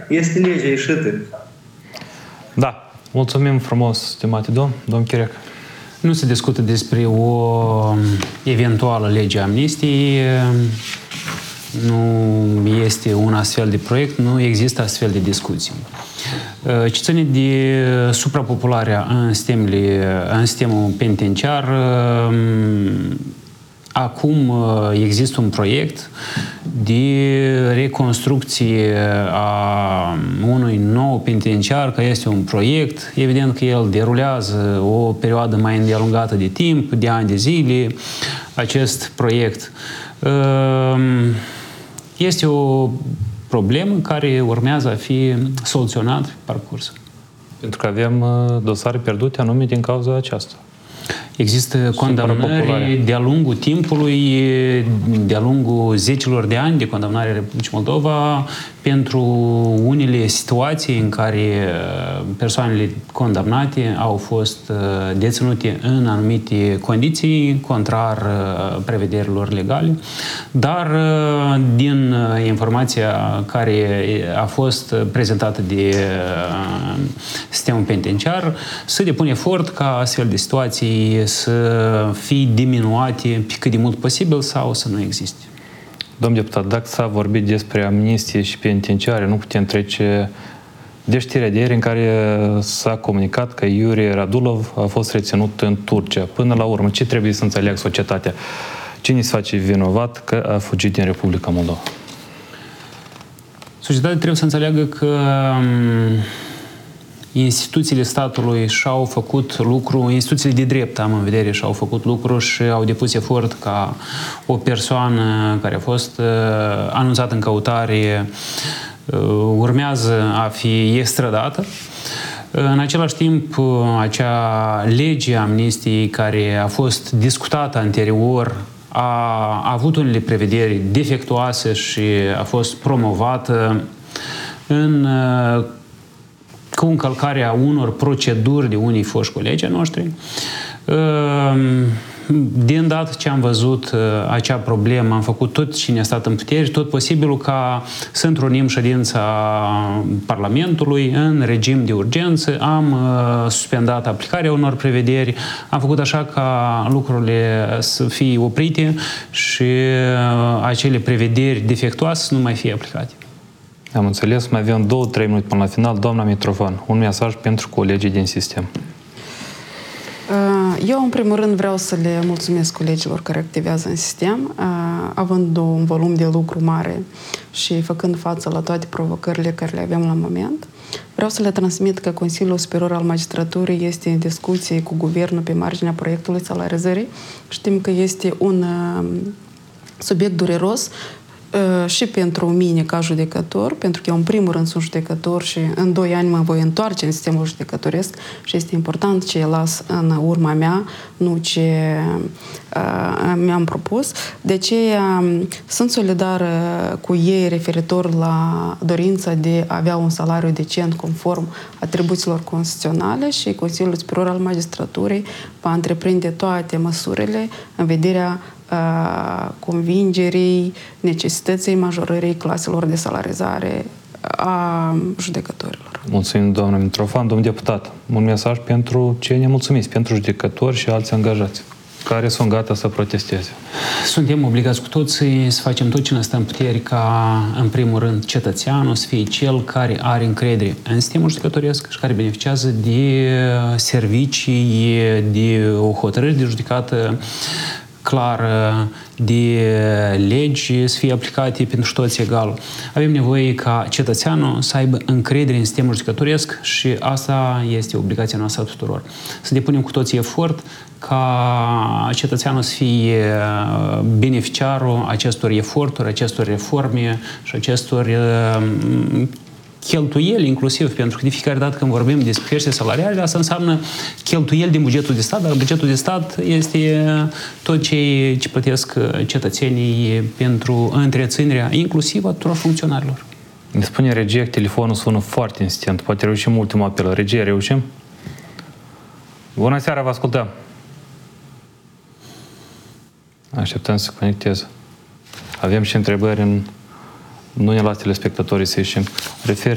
este legea ieșită. Da. Mulțumim frumos, stimate domn Chiriac. Nu se discută despre o eventuală lege a amnistiei, nu este un astfel de proiect, nu există astfel de discuții. Ce ține de suprapopularea în sistemul penitenciar, acum există un proiect de reconstrucție a unui nou penitenciar, că este un proiect, evident că el derulează o perioadă mai îndelungată de timp, de ani de zile, acest proiect. Este o problemă care urmează a fi soluționată pe parcurs. Pentru că avem dosare pierdute anume din cauza aceasta. Există condamnări de-a lungul timpului, de-a lungul zecilor de ani de condamnare a Republicii Moldova pentru unele situații în care persoanele condamnate au fost deținute în anumite condiții, contrar prevederilor legale, dar din informația care a fost prezentată de sistemul penitenciar, se depune efort ca astfel de situații să fie diminuate pe cât de mult posibil sau să nu existe. Domn deputat, dacă s-a vorbit despre amnistie și penitenciare, nu putem trece de știrea de ieri în care s-a comunicat că Iurie Radulov a fost reținut în Turcia. Până la urmă, ce trebuie să înțeleagă societatea? Cine se face vinovat că a fugit din Republica Moldova? Societatea trebuie să înțeleagă că instituțiile statului și-au făcut lucru, instituțiile de drept, am în vedere, și-au făcut lucru și au depus efort ca o persoană care a fost anunțată în căutare urmează a fi extradată. În același timp, acea lege a amnistiei care a fost discutată anterior a avut unele prevederi defectuoase și a fost promovată cu încălcarea unor proceduri de unii foști colegi ai noștri. De îndată ce am văzut acea problemă, am făcut tot ce ne-a stat în putere, tot posibilul ca să întrunim ședința Parlamentului în regim de urgență, am suspendat aplicarea unor prevederi, am făcut așa ca lucrurile să fie oprite și acele prevederi defectuoase să nu mai fie aplicate. Am înțeles, mai avem 2-3 minute până la final. Doamna Mitrofan, un mesaj pentru colegii din sistem. Eu, în primul rând, vreau să le mulțumesc colegilor care activează în sistem, având un volum de lucru mare și făcând față la toate provocările care le avem la moment. Vreau să le transmit că Consiliul Superior al Magistraturii este în discuție cu Guvernul pe marginea proiectului salarizării. Știm că este un subiect dureros și pentru mine ca judecător, pentru că eu în primul rând sunt judecător și în 2 ani mă voi întoarce în sistemul judecătoresc și este important ce las în urma mea, nu ce mi-am propus. De aceea sunt solidară cu ei referitor la dorința de a avea un salariu decent conform atribuțiilor constituționale și Consiliul Superior al Magistraturii va întreprinde toate măsurile în vederea convingerii necesității majorării claselor de salarizare a judecătorilor. Mulțumim, doamna Mitrofan. Domnul deputat, un mesaj pentru cei nemulțumiți, pentru judecători și alți angajați care sunt gata să protesteze. Suntem obligați cu toții să facem tot ce ne stă în putere ca, în primul rând, cetățeanul să fie cel care are încredere în sistemul judecătoresc și care beneficiază de servicii, de o hotărâre de judecată clară, de legi să fie aplicate pentru toți egal. Avem nevoie ca cetățeanul să aibă încredere în sistemul judecătoresc și asta este obligația noastră a tuturor. Să depunem cu toții efort ca cetățeanul să fie beneficiarul acestor eforturi, acestor reforme și acestor cheltuieli inclusiv, pentru că de fiecare dată când vorbim despre creștere salariale, asta înseamnă cheltuieli din bugetul de stat, dar bugetul de stat este tot ce plătesc cetățenii pentru întreținerea inclusiv a tuturor funcționarilor. Ne spune regia că telefonul sună foarte insistent. Poate reușim ultimul apel. Regia, reușim? Bună seara, vă ascultăm! Așteptăm să se conecteze. Avem și întrebări nu ne las telespectatorii să ieșim.